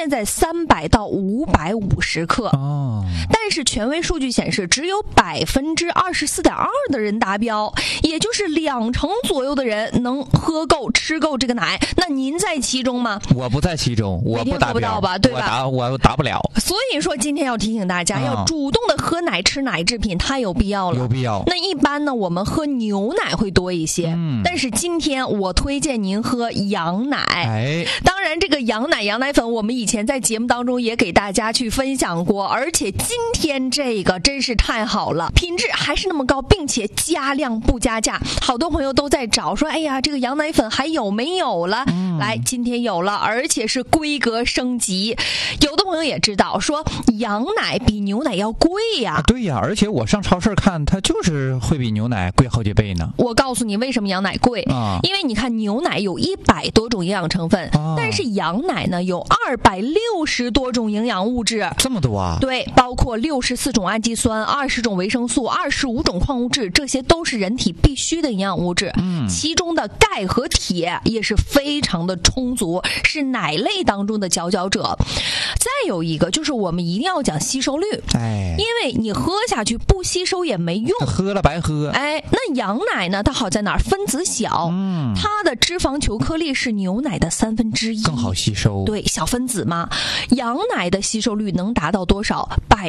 现在300到550克。但是权威数据显示，只有24.2%的人达标，也就是20%左右的人能喝够吃够这个奶。那您在其中吗？ 我不在其中，我不达标吧，对吧？ 我达不了。 所以说今天要提醒大家，要主动的喝奶吃奶制品，太有必要了。 有必要。 那一般呢，我们喝牛奶会多一些，但是今天我推荐您喝羊奶。当然这个羊奶羊奶粉我们以前在节目当中也给大家去分享过，而且今天这个真是太好了，品质还是那么高，并且加量不加价。好多朋友都在找说，哎呀，这个羊奶粉还有没有了？来，今天有了，而且是规格升级。有的朋友也知道说羊奶比牛奶要贵呀。 对呀，而且我上超市看它就是会比牛奶贵好几倍呢。 我告诉你为什么羊奶贵因为你看牛奶有100多种营养成分但是羊奶呢有260多种营养物质。 这么多啊？ 对，包括64种氨基酸、20种维生素、25种矿物质，这些都是人体必需的营养物质。其中的钙和铁也是非常的充足，是奶类当中的佼佼者。再有一个就是我们一定要讲吸收率，因为你喝下去不吸收也没用， 喝了白喝。 那羊奶呢？它好在哪儿？分子小，它的脂肪球颗粒是牛奶的1/3， 更好吸收。 对，小分子嘛。羊奶的吸收率能达到多少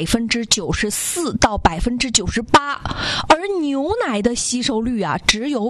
？94%到98%，而牛奶的吸收率啊只有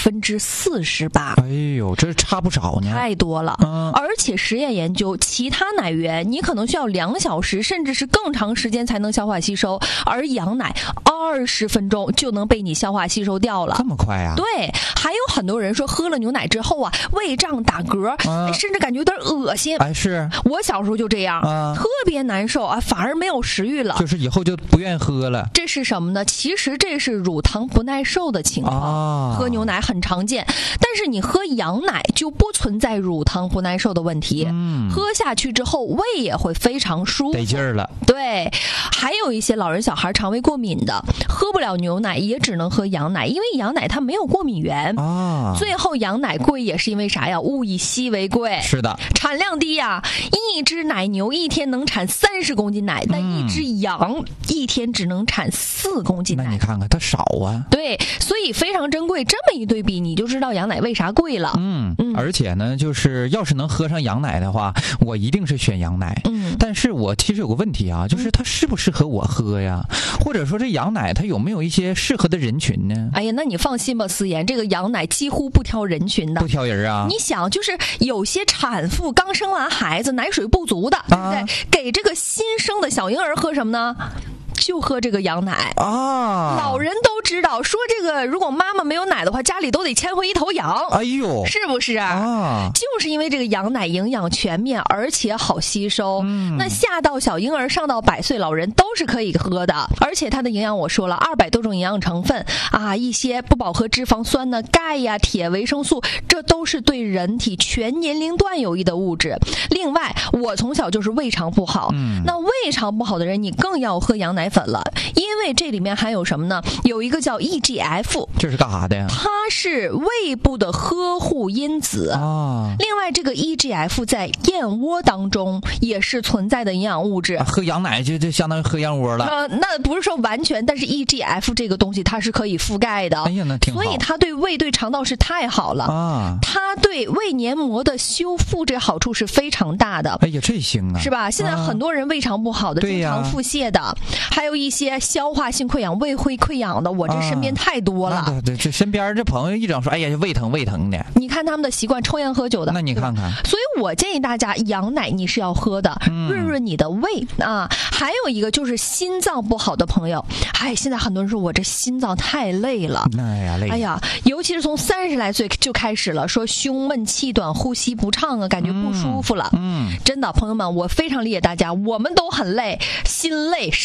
48%。 哎呦，这差不少呢， 太多了。而且实验研究，其他奶源你可能需要2小时甚至是更长时间才能消化吸收，而羊奶20分钟就能被你消化吸收掉了。 这么快啊？ 对，还有很多人说喝了牛奶之后啊，胃胀打嗝，甚至感觉有点恶心。 是我小时候就这样，特别难受啊，反而没有食欲了， 就是以后就不愿喝了。 这是什么呢？其实这是乳糖不耐受的情况。喝牛奶很常见，但是你喝羊奶就不存在乳糖不耐受的问题。喝下去之后胃也会非常舒服， 得劲儿了。 对，还有一些老人小孩肠胃过敏的，喝不了牛奶也只能喝羊奶，因为羊奶它没有过敏源。最后羊奶贵也是因为啥呀？物以稀为贵。 是的， 产量低呀，一只奶牛一天能产30公斤奶，但一只羊一天只能产4公斤奶。 那你看看它少啊。 对，所以非常珍贵。这么一对比，你就知道羊奶为啥贵了。 而且呢，就是要是能喝上羊奶的话，我一定是选羊奶。但是我其实有个问题啊，就是它适不适合我喝呀？或者说这羊奶它有没有一些适合的人群呢？ 哎呀，那你放心吧，思妍，这个羊奶几乎不挑人群的。 不挑人啊？ 你想，就是有些产妇刚生完孩子，奶水不足的，对不对？给这个新生的小婴儿喝什么呢？就喝这个羊奶老人都知道说这个如果妈妈没有奶的话，家里都得牵回一头羊。 哎呦， 是不是就是因为这个羊奶营养全面而且好吸收。那下到小婴儿上到100岁老人都是可以喝的，而且它的营养我说了200多种营养成分一些不饱和脂肪酸呢，钙呀、铁、维生素，这都是对人体全年龄段有益的物质。另外我从小就是胃肠不好，那胃肠不好的人你更要喝羊奶粉了，因为这里面含有什么呢？有一个叫 EGF， 这是干啥的呀？ 它是胃部的呵护因子另外这个 EGF 在燕窝当中也是存在的营养物质。 喝羊奶就相当于喝燕窝了。 那不是说完全，但是 EGF 这个东西它是可以覆盖的。 哎呀，那挺好。 所以它对胃对肠道是太好了它对胃黏膜的修复这好处是非常大的。 哎呀，这行啊， 是吧？现在很多人胃肠不好的，经常腹泻的，还有一些消化性溃疡、胃会溃疡的，我这身边太多了。 对，这身边这朋友一整说，哎呀，胃疼的。 你看他们的习惯，抽烟喝酒的。 那你看看， 所以我建议大家，羊奶你是要喝的，润润你的胃还有一个就是心脏不好的朋友，现在很多人说我这心脏太累了。 累。 哎呀，尤其是从30来岁就开始了，说胸闷气短、呼吸不畅感觉不舒服了。真的，朋友们，我非常理解大家，我们都很累，心累，身体累。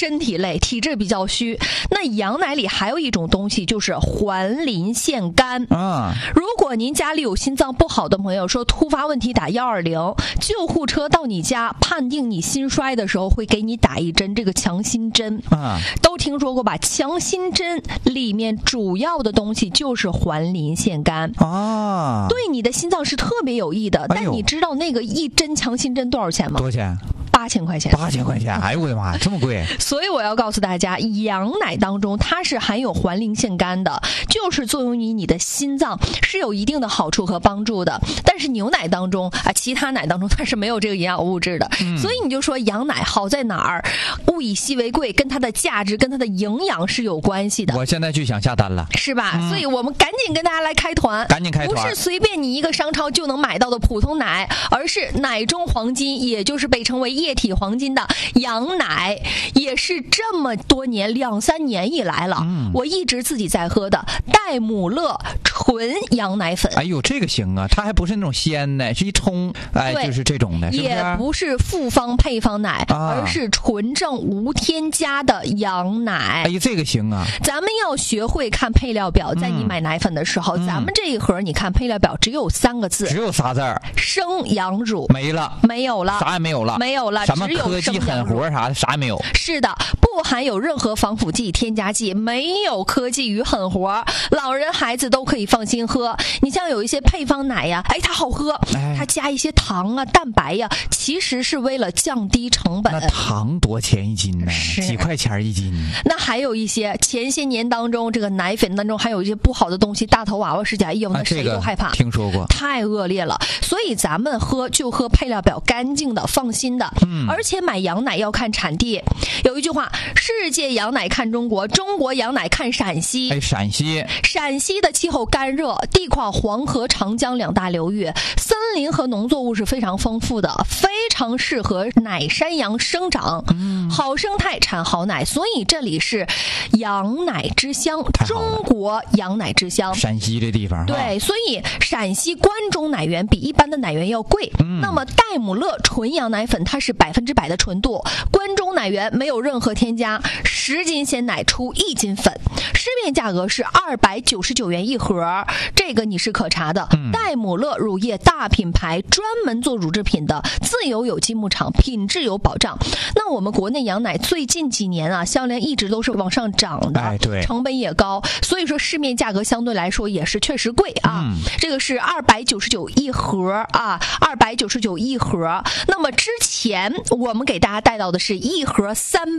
对，体质比较虚。那羊奶里还有一种东西，就是环磷腺苷啊。如果您家里有心脏不好的朋友，说突发问题打120，救护车到你家判定你心衰的时候，会给你打一针这个强心针啊。都听说过吧？强心针里面主要的东西就是环磷腺苷啊，对你的心脏是特别有益的。但你知道那个一针强心针多少钱吗？ 多少钱 ？8000块钱。 8000块钱，哎呦我的妈，这么贵！ 所以我要告诉大家，羊奶当中它是含有环磷腺苷的，就是作用于你的心脏是有一定的好处和帮助的。但是牛奶当中啊，其他奶当中它是没有这个营养物质的。所以你就说羊奶好在哪儿？物以稀为贵，跟它的价值、跟它的营养是有关系的。 我现在就想下单了， 是吧？所以我们赶紧跟大家来开团， 赶紧开团， 不是随便你一个商超就能买到的普通奶，而是奶中黄金，也就是被称为液体黄金的羊奶，也是这么多年2-3年以来了，我一直自己在喝的戴姆勒纯羊奶粉。 哎呦，这个行啊，它还不是那种鲜奶，是一冲，哎，就是这种的，是不是？ 也不是复方配方奶，而是纯正无添加的羊奶。 哎呀，这个行啊！ 咱们要学会看配料表，在你买奶粉的时候，咱们这一盒你看配料表只有3个字， 只有仨字儿： 生羊乳。没有了， 啥也没有了， 什么科技狠活啥的啥也没有。 是的，不含有任何防腐剂、添加剂，没有科技与狠活，老人孩子都可以放心喝。你像有一些配方奶呀，它好喝，它加一些糖啊、蛋白呀，其实是为了降低成本。 那糖多钱一斤呢？几块钱一斤？ 那还有一些前些年当中，这个奶粉当中还有一些不好的东西，大头娃娃事件，哎呦，那谁都害怕。 听说过， 太恶劣了。所以咱们喝就喝配料表干净的、放心的。而且买羊奶要看产地。有一句话：世界羊奶看中国，中国羊奶看陕西。陕西的气候干热，地跨黄河、长江2大流域，森林和农作物是非常丰富的，非常适合奶山羊生长。好生态产好奶，所以这里是羊奶之乡，中国羊奶之乡。 陕西这地方， 对，所以陕西关中奶源比一般的奶源要贵。那么戴姆勒纯羊奶粉它是100%的纯度，关中奶源没有任何添加，10斤鲜奶出1斤粉，市面价格是299元一盒，这个你是可查的。戴姆勒乳业大品牌，专门做乳制品的，自有有机牧场，品质有保障。那我们国内羊奶最近几年啊，销量一直都是往上涨的， 对， 成本也高，所以说市面价格相对来说也是确实贵啊。这个是299一盒啊，299一盒。那么之前我们给大家带到的是一盒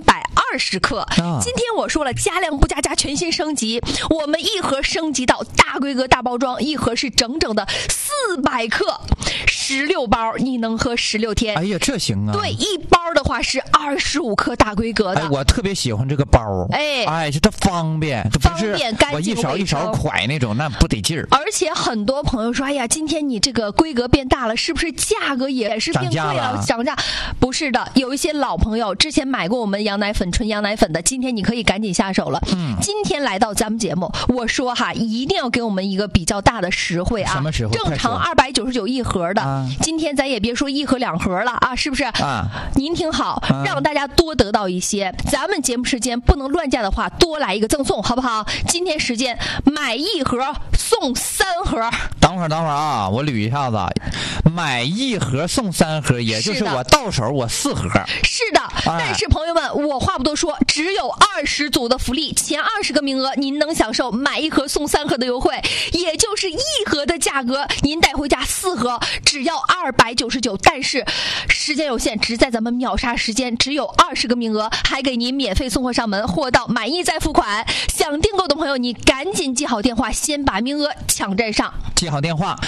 320克，今天我说了加量不加价，全新升级，我们一盒升级到大规格大包装，一盒是整整的400克，16包，你能喝16天。 哎呀，这行啊！ 对，一包的话是25克大规格的。 我特别喜欢这个包。这方便，这不是我一勺一勺蒯那种，那不得劲儿。 而且很多朋友说，哎呀，今天你这个规格变大了，是不是价格也是变贵了？涨价？不是的，有一些老朋友之前买过我们羊奶粉、纯羊奶粉的，今天你可以赶紧下手了。今天来到咱们节目，我说哈，一定要给我们一个比较大的实惠啊！ 什么实惠？ 正常299一盒的，今天咱也别说1盒2盒了啊，是不是？您听好，让大家多得到一些。咱们节目时间不能乱价的话，多来一个赠送，好不好？今天时间买1盒送3盒。 等会儿啊，我捋一下子，买1盒送3盒，也就是我到手我4盒。 是的，但是朋友们，我话不多说，只有20组的福利，前20个名额您能享受买1盒送3盒的优惠，也就是1盒的价格，您带回家4盒只要299，但是时间有限，只在咱们秒杀时间，只有20个名额，还给您免费送货上门，货到满意再付款。想订购的朋友，你赶紧记好电话，先把名额抢占上。 记好电话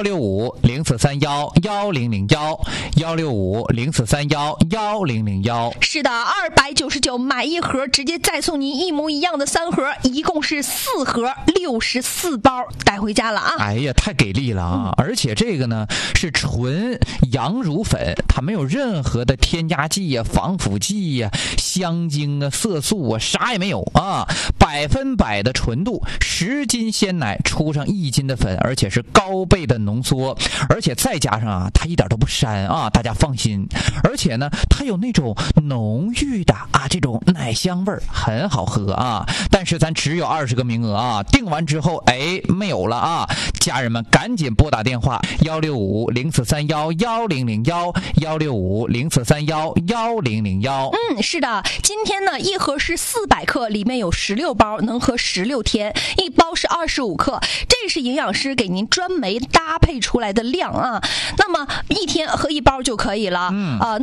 ：165-0431-165-0431-1001。 是的，299买1盒，直接再送您一模一样的3盒，一共是4盒，64包带回家了啊！ 哎呀，太给力了啊！而且这个呢是纯羊乳粉，它没有任何的添加剂呀、防腐剂呀、香精啊、色素啊，啥也没有啊，100%的纯度，10斤鲜奶出上1斤的粉，而且是高倍的浓缩，而且再加上啊，它一点都不膻啊，大家放心。而且呢，它有那种浓郁的啊这种奶香味儿，很好喝啊。但是咱只有20个名额啊，订完之后没有了啊，家人们赶紧拨打电话165-0431-1001，165-0431-1001。 是的，今天呢一盒是400克，里面有16包，能喝16天，一包是25克，这是营养师给您专门搭配出来的量啊。那么一天喝1包就可以了